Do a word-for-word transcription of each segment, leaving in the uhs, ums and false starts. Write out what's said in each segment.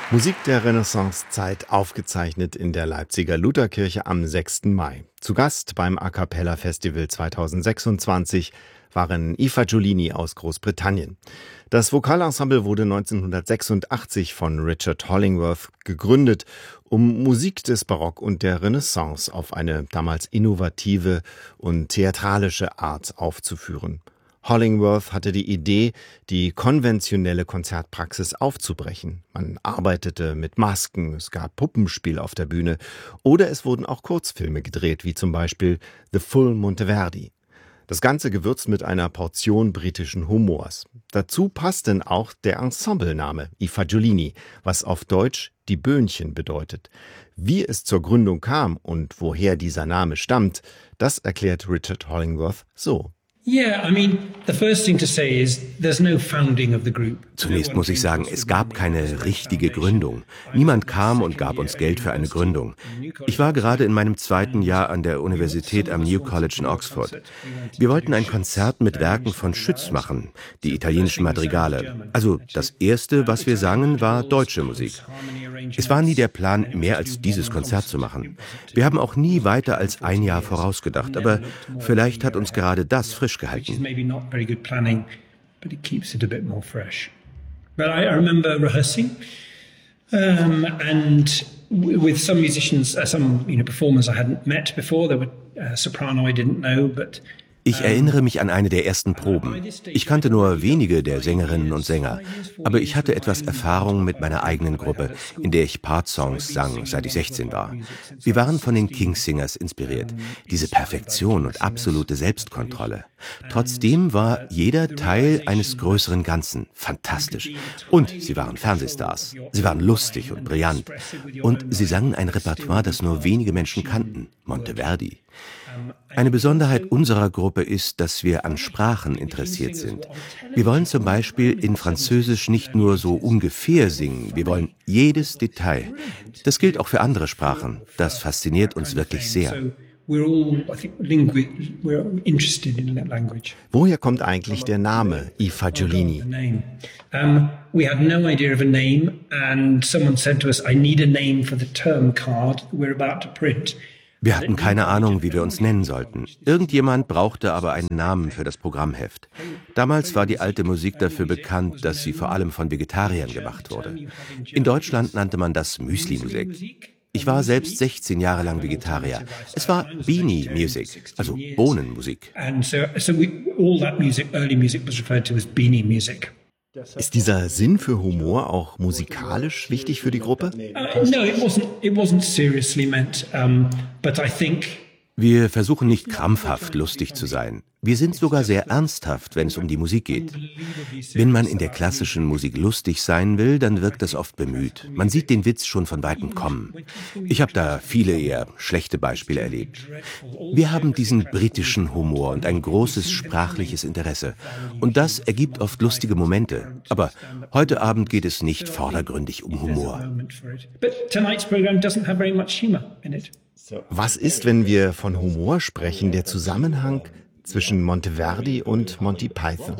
Musik der Renaissancezeit, aufgezeichnet in der Leipziger Lutherkirche am sechsten Mai. Zu Gast beim A Cappella Festival zweitausendsechsundzwanzig waren I Fagiolini aus Großbritannien. Das Vokalensemble wurde neunzehnhundertsechsundachtzig von Richard Hollingworth gegründet, um Musik des Barock und der Renaissance auf eine damals innovative und theatralische Art aufzuführen. Hollingworth hatte die Idee, die konventionelle Konzertpraxis aufzubrechen. Man arbeitete mit Masken, es gab Puppenspiel auf der Bühne oder es wurden auch Kurzfilme gedreht, wie zum Beispiel The Full Monteverdi. Das Ganze gewürzt mit einer Portion britischen Humors. Dazu passt denn auch der Ensemblename I Fagiolini, was auf Deutsch die Böhnchen bedeutet. Wie es zur Gründung kam und woher dieser Name stammt, das erklärt Richard Hollingworth so. Zunächst muss ich sagen, es gab keine richtige Gründung. Niemand kam und gab uns Geld für eine Gründung. Ich war gerade in meinem zweiten Jahr an der Universität am New College in Oxford. Wir wollten ein Konzert mit Werken von Schütz machen, die italienischen Madrigale. Also das Erste, was wir sangen, war deutsche Musik. Es war nie der Plan, mehr als dieses Konzert zu machen. Wir haben auch nie weiter als ein Jahr vorausgedacht, aber vielleicht hat uns gerade das frisch gehalten. Um, and with some musicians, uh, some you know performers I hadn't met before. There were a soprano I didn't know, but Ich erinnere mich an eine der ersten Proben. Ich kannte nur wenige der Sängerinnen und Sänger, aber ich hatte etwas Erfahrung mit meiner eigenen Gruppe, in der ich Part-Songs sang, seit ich sechzehn war. Wir waren von den Kingsingers inspiriert. Diese Perfektion und absolute Selbstkontrolle. Trotzdem war jeder Teil eines größeren Ganzen. Fantastisch. Und sie waren Fernsehstars. Sie waren lustig und brillant. Und sie sangen ein Repertoire, das nur wenige Menschen kannten. Monteverdi. Eine Besonderheit unserer Gruppe ist, dass wir an Sprachen interessiert sind. Wir wollen zum Beispiel in Französisch nicht nur so ungefähr singen, wir wollen jedes Detail. Das gilt auch für andere Sprachen. Das fasziniert uns wirklich sehr. Woher kommt eigentlich der Name I Fagiolini? Um, we had no idea of a name, and someone said to us, I need a name for the term card we're about to print. Wir hatten keine Ahnung, wie wir uns nennen sollten. Irgendjemand brauchte aber einen Namen für das Programmheft. Damals war die alte Musik dafür bekannt, dass sie vor allem von Vegetariern gemacht wurde. In Deutschland nannte man das Müsli-Musik. Ich war selbst sechzehn Jahre lang Vegetarier. Es war Beanie Music, also Bohnenmusik. Ist dieser Sinn für Humor auch musikalisch wichtig für die Gruppe? Uh, no, it wasn't, it wasn't seriously meant, um, but I think Wir versuchen nicht krampfhaft lustig zu sein. Wir sind sogar sehr ernsthaft, wenn es um die Musik geht. Wenn man in der klassischen Musik lustig sein will, dann wirkt das oft bemüht. Man sieht den Witz schon von Weitem kommen. Ich habe da viele eher schlechte Beispiele erlebt. Wir haben diesen britischen Humor und ein großes sprachliches Interesse. Und das ergibt oft lustige Momente. Aber heute Abend geht es nicht vordergründig um Humor. Was ist, wenn wir von Humor sprechen, der Zusammenhang zwischen Monteverdi und Monty Python?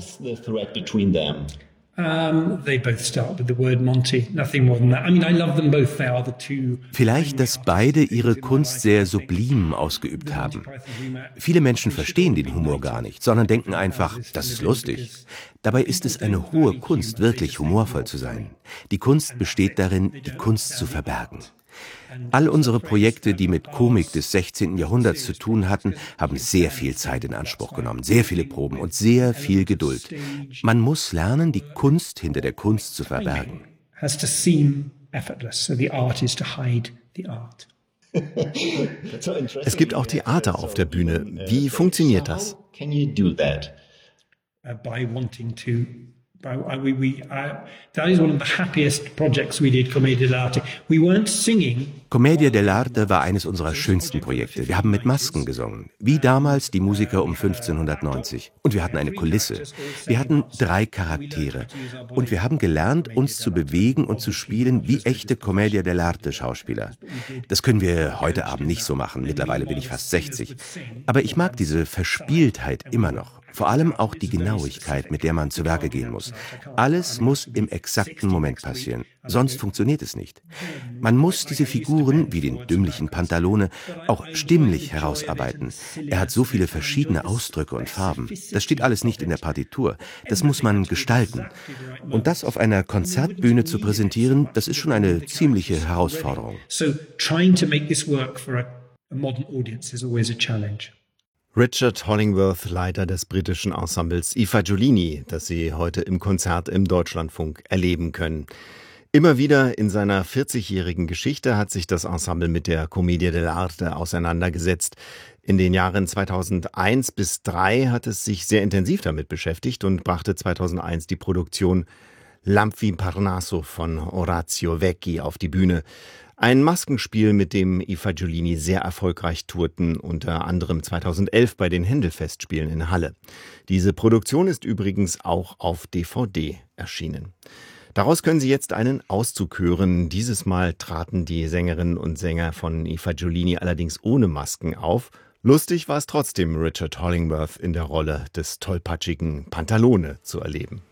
Vielleicht, dass beide ihre Kunst sehr sublim ausgeübt haben. Viele Menschen verstehen den Humor gar nicht, sondern denken einfach, das ist lustig. Dabei ist es eine hohe Kunst, wirklich humorvoll zu sein. Die Kunst besteht darin, die Kunst zu verbergen. All unsere Projekte, die mit Komik des sechzehnten Jahrhunderts zu tun hatten, haben sehr viel Zeit in Anspruch genommen, sehr viele Proben und sehr viel Geduld. Man muss lernen, die Kunst hinter der Kunst zu verbergen. Es gibt auch Theater auf der Bühne. Wie funktioniert das? By wanting to We, we, uh, that is one of the happiest projects we did, Commedia dell'arte. We weren't singing. Commedia dell'arte war eines unserer schönsten Projekte. Wir haben mit Masken gesungen, wie damals die Musiker um fünfzehnhundertneunzig. Und wir hatten eine Kulisse. Wir hatten drei Charaktere. Und wir haben gelernt, uns zu bewegen und zu spielen wie echte Commedia dell'arte Schauspieler. Das können wir heute Abend nicht so machen. Mittlerweile bin ich fast sechzig. Aber ich mag diese Verspieltheit immer noch. Vor allem auch die Genauigkeit, mit der man zu Werke gehen muss. Alles muss im exakten Moment passieren, sonst funktioniert es nicht. Man muss diese Figuren, wie den dümmlichen Pantalone, auch stimmlich herausarbeiten. Er hat so viele verschiedene Ausdrücke und Farben. Das steht alles nicht in der Partitur. Das muss man gestalten. Und das auf einer Konzertbühne zu präsentieren, das ist schon eine ziemliche Herausforderung. So trying to make this work for a, a modern audience is always a challenge. Richard Hollingworth, Leiter des britischen Ensembles I Fagiolini, das Sie heute im Konzert im Deutschlandfunk erleben können. Immer wieder in seiner vierzigjährigen Geschichte hat sich das Ensemble mit der Commedia dell'arte auseinandergesetzt. In den Jahren zweitausendeins bis zweitausenddrei hat es sich sehr intensiv damit beschäftigt und brachte zweitausendeins die Produktion L'Amphiparnaso von Orazio Vecchi auf die Bühne. Ein Maskenspiel, mit dem I Fagiolini sehr erfolgreich tourten, unter anderem zweitausendelf bei den Händel-Festspielen in Halle. Diese Produktion ist übrigens auch auf D V D erschienen. Daraus können Sie jetzt einen Auszug hören. Dieses Mal traten die Sängerinnen und Sänger von I Fagiolini allerdings ohne Masken auf. Lustig war es trotzdem, Richard Hollingworth in der Rolle des tollpatschigen Pantalone zu erleben.